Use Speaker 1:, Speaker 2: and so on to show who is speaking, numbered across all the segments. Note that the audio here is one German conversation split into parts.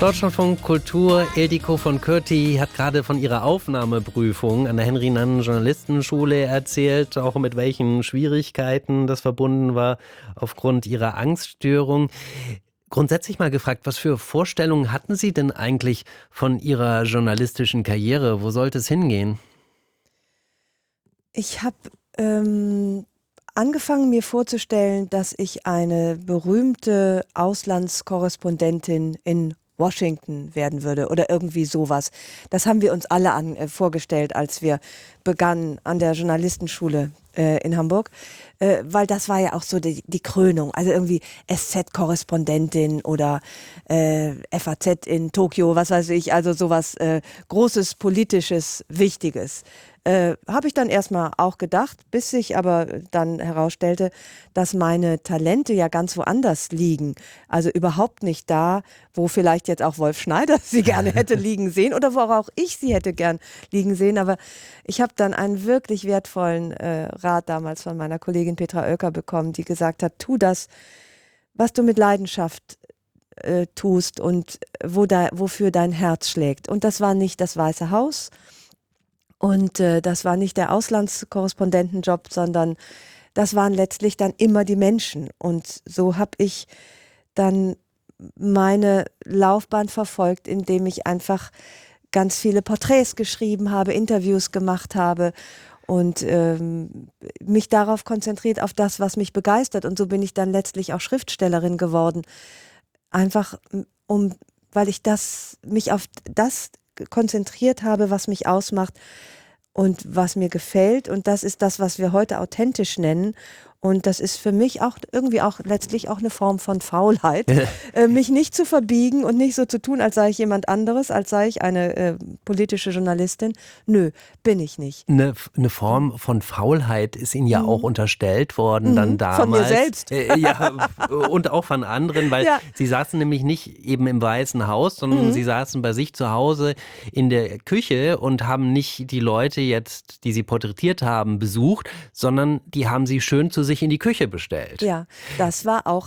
Speaker 1: Deutschlandfunk Kultur, Ildiko von Kürti hat gerade von ihrer Aufnahmeprüfung an der Henry-Nannen-Journalistenschule erzählt, auch mit welchen Schwierigkeiten das verbunden war aufgrund ihrer Angststörung. Grundsätzlich mal gefragt, was für Vorstellungen hatten Sie denn eigentlich von Ihrer journalistischen Karriere? Wo sollte es hingehen?
Speaker 2: Ich habe angefangen, mir vorzustellen, dass ich eine berühmte Auslandskorrespondentin in Washington werden würde oder irgendwie sowas. Das haben wir uns alle vorgestellt, als wir begannen an der Journalistenschule in Hamburg, weil das war ja auch so die Krönung. Also irgendwie SZ-Korrespondentin oder FAZ in Tokio, was weiß ich, also sowas Großes, Politisches, Wichtiges. Habe ich dann erstmal auch gedacht, bis sich aber dann herausstellte, dass meine Talente ja ganz woanders liegen. Also überhaupt nicht da, wo vielleicht jetzt auch Wolf Schneider sie gerne hätte liegen sehen oder wo auch ich sie hätte gern liegen sehen. Aber ich habe dann einen wirklich wertvollen Rat damals von meiner Kollegin Petra Oelker bekommen, die gesagt hat, tu das, was du mit Leidenschaft tust und wofür dein Herz schlägt. Und das war nicht das Weiße Haus. Und das war nicht der Auslandskorrespondentenjob, sondern das waren letztlich dann immer die Menschen. Und so habe ich dann meine Laufbahn verfolgt, indem ich einfach ganz viele Porträts geschrieben habe, Interviews gemacht habe und mich darauf konzentriert, auf das, was mich begeistert. Und so bin ich dann letztlich auch Schriftstellerin geworden. Einfach, weil ich mich auf das konzentriert habe, was mich ausmacht und was mir gefällt. Und das ist das, was wir heute authentisch nennen. Und das ist für mich auch irgendwie auch letztlich auch eine Form von Faulheit, mich nicht zu verbiegen und nicht so zu tun, als sei ich jemand anderes, als sei ich eine politische Journalistin. Nö, bin ich nicht.
Speaker 1: Eine Form von Faulheit ist Ihnen ja auch unterstellt worden dann damals.
Speaker 2: Von mir selbst.
Speaker 1: Ja, und auch von anderen, weil Sie saßen nämlich nicht eben im Weißen Haus, sondern Sie saßen bei sich zu Hause in der Küche und haben nicht die Leute jetzt, die Sie porträtiert haben, besucht, sondern die haben Sie schön zu sich in die Küche bestellt.
Speaker 2: Ja, das war auch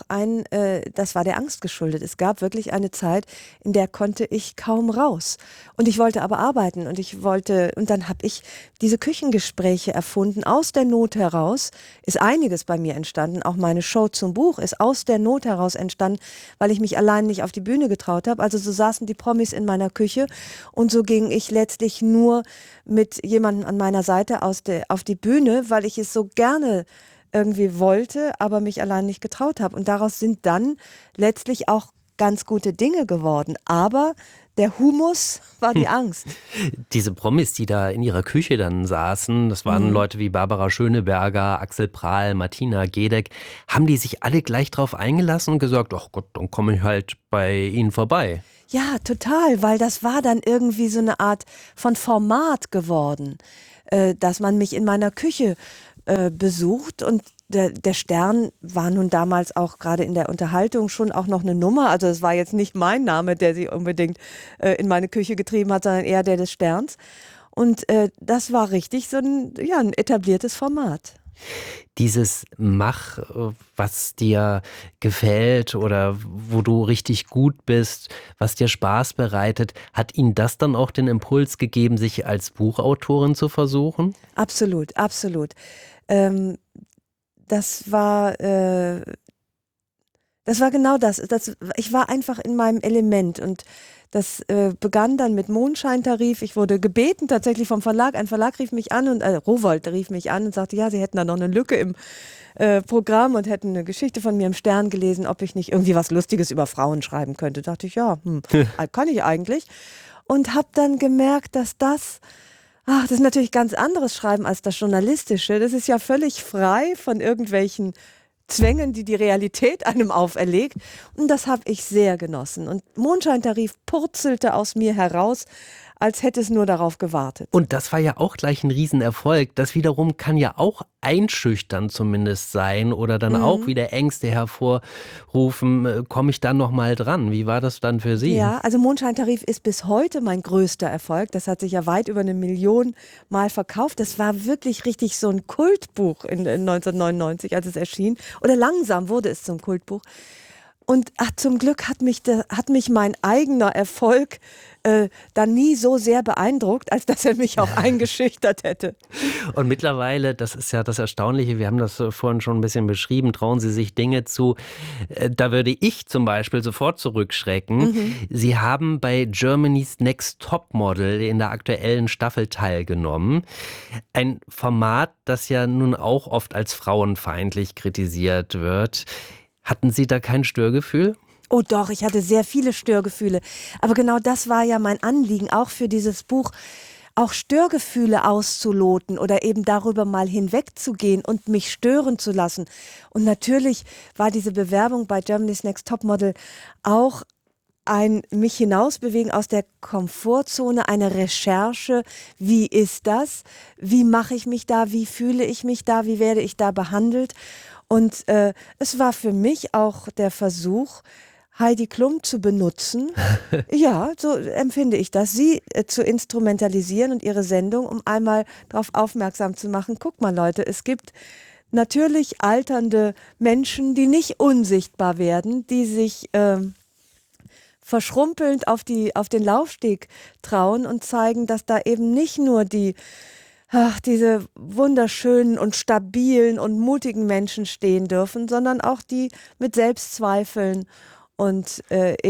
Speaker 2: das war der Angst geschuldet. Es gab wirklich eine Zeit, in der konnte ich kaum raus. Und ich wollte aber arbeiten und dann habe ich diese Küchengespräche erfunden. Aus der Not heraus ist einiges bei mir entstanden. Auch meine Show zum Buch ist aus der Not heraus entstanden, weil ich mich allein nicht auf die Bühne getraut habe. Also so saßen die Promis in meiner Küche und so ging ich letztlich nur mit jemandem an meiner Seite auf die Bühne, weil ich es so gerne irgendwie wollte, aber mich allein nicht getraut habe. Und daraus sind dann letztlich auch ganz gute Dinge geworden. Aber der Humus war die Angst.
Speaker 1: Diese Promis, die da in ihrer Küche dann saßen, das waren Leute wie Barbara Schöneberger, Axel Prahl, Martina Gedeck. Haben die sich alle gleich drauf eingelassen und gesagt, ach Gott, dann komme ich halt bei Ihnen vorbei?
Speaker 2: Ja, total, weil das war dann irgendwie so eine Art von Format geworden, dass man mich in meiner Küche besucht und der Stern war nun damals auch gerade in der Unterhaltung schon auch noch eine Nummer. Also es war jetzt nicht mein Name, der sie unbedingt in meine Küche getrieben hat, sondern eher der des Sterns. Und das war richtig so ein etabliertes Format.
Speaker 1: Dieses Mach, was dir gefällt oder wo du richtig gut bist, was dir Spaß bereitet, hat Ihnen das dann auch den Impuls gegeben, sich als Buchautorin zu versuchen?
Speaker 2: Absolut, absolut. Das war genau das. Ich war einfach in meinem Element und das begann dann mit Mondscheintarif. Ich wurde gebeten tatsächlich vom Verlag. Ein Verlag rief mich an und Rowohlt rief mich an und sagte, ja, sie hätten da noch eine Lücke im Programm und hätten eine Geschichte von mir im Stern gelesen, ob ich nicht irgendwie was Lustiges über Frauen schreiben könnte. Da dachte ich, ja, kann ich eigentlich. Und habe dann gemerkt, dass das ist natürlich ganz anderes Schreiben als das Journalistische. Das ist ja völlig frei von irgendwelchen Zwängen, die die Realität einem auferlegt. Und das habe ich sehr genossen. Und Mondscheintarif purzelte aus mir heraus, als hätte es nur darauf gewartet.
Speaker 1: Und das war ja auch gleich ein Riesenerfolg. Das wiederum kann ja auch einschüchtern zumindest sein oder dann auch wieder Ängste hervorrufen. Komme ich dann noch mal dran? Wie war das dann für Sie?
Speaker 2: Ja, also Mondscheintarif ist bis heute mein größter Erfolg. Das hat sich ja weit über 1 Million Mal verkauft. Das war wirklich richtig so ein Kultbuch in 1999, als es erschien. Oder langsam wurde es zum Kultbuch. Und zum Glück hat mich mein eigener Erfolg dann nie so sehr beeindruckt, als dass er mich auch eingeschüchtert hätte.
Speaker 1: Und mittlerweile, das ist ja das Erstaunliche, wir haben das vorhin schon ein bisschen beschrieben, trauen Sie sich Dinge zu. Da würde ich zum Beispiel sofort zurückschrecken. Sie haben bei Germany's Next Topmodel in der aktuellen Staffel teilgenommen. Ein Format, das ja nun auch oft als frauenfeindlich kritisiert wird. Hatten Sie da kein Störgefühl?
Speaker 2: Oh doch, ich hatte sehr viele Störgefühle. Aber genau das war ja mein Anliegen, auch für dieses Buch, auch Störgefühle auszuloten oder eben darüber mal hinwegzugehen und mich stören zu lassen. Und natürlich war diese Bewerbung bei Germany's Next Topmodel auch ein mich hinausbewegen aus der Komfortzone, eine Recherche. Wie ist das? Wie mache ich mich da? Wie fühle ich mich da? Wie werde ich da behandelt? Und es war für mich auch der Versuch, Heidi Klum zu benutzen, ja, so empfinde ich das, sie zu instrumentalisieren und ihre Sendung, um einmal darauf aufmerksam zu machen, guck mal Leute, es gibt natürlich alternde Menschen, die nicht unsichtbar werden, die sich verschrumpelnd auf den Laufsteg trauen und zeigen, dass da eben nicht nur diese wunderschönen und stabilen und mutigen Menschen stehen dürfen, sondern auch die mit Selbstzweifeln und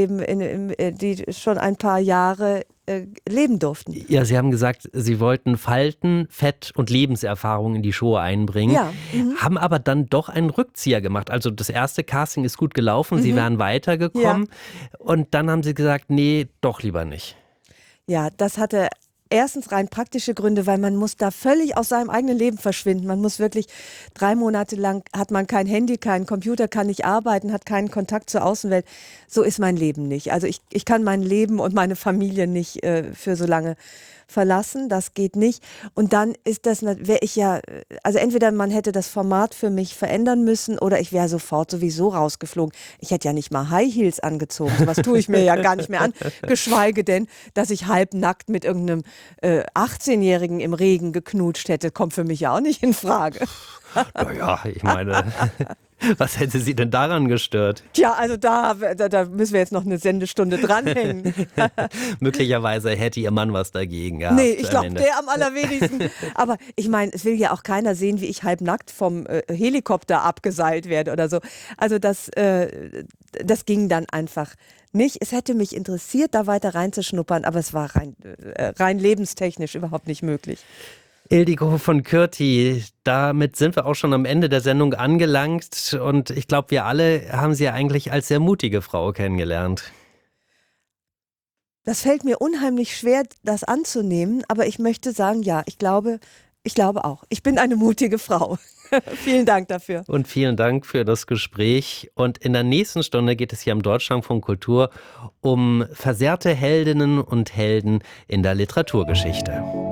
Speaker 2: die schon ein paar Jahre leben durften.
Speaker 1: Ja, Sie haben gesagt, Sie wollten Falten, Fett und Lebenserfahrung in die Show einbringen,
Speaker 2: Ja,
Speaker 1: haben aber dann doch einen Rückzieher gemacht. Also das erste Casting ist gut gelaufen, Sie wären weitergekommen und dann haben Sie gesagt, nee, doch lieber nicht.
Speaker 2: Ja, das hatte erstens rein praktische Gründe, weil man muss da völlig aus seinem eigenen Leben verschwinden. Man muss wirklich 3 Monate lang, hat man kein Handy, keinen Computer, kann nicht arbeiten, hat keinen Kontakt zur Außenwelt. So ist mein Leben nicht. Also ich kann mein Leben und meine Familie nicht für so lange verlassen, das geht nicht. Und dann wäre ich ja, also entweder man hätte das Format für mich verändern müssen oder ich wäre sofort sowieso rausgeflogen. Ich hätte ja nicht mal High Heels angezogen, sowas tue ich mir ja gar nicht mehr an, geschweige denn, dass ich halbnackt mit irgendeinem 18-Jährigen im Regen geknutscht hätte, kommt für mich ja auch nicht in Frage.
Speaker 1: Naja, ich meine, was hätte Sie denn daran gestört?
Speaker 2: Tja, also da müssen wir jetzt noch eine Sendestunde dranhängen.
Speaker 1: Möglicherweise hätte Ihr Mann was dagegen gehabt.
Speaker 2: Nee, ich glaube, der am allerwenigsten. Aber ich meine, es will ja auch keiner sehen, wie ich halbnackt vom Helikopter abgeseilt werde oder so. Also das ging dann einfach nicht. Es hätte mich interessiert, da weiter reinzuschnuppern, aber es war rein lebenstechnisch überhaupt nicht möglich.
Speaker 1: Ildiko von Kürti, damit sind wir auch schon am Ende der Sendung angelangt und ich glaube, wir alle haben Sie ja eigentlich als sehr mutige Frau kennengelernt.
Speaker 2: Das fällt mir unheimlich schwer, das anzunehmen, aber ich möchte sagen, ja, ich glaube auch. Ich bin eine mutige Frau. Vielen Dank dafür.
Speaker 1: Und vielen Dank für das Gespräch. Und in der nächsten Stunde geht es hier im Deutschlandfunk Kultur um versehrte Heldinnen und Helden in der Literaturgeschichte.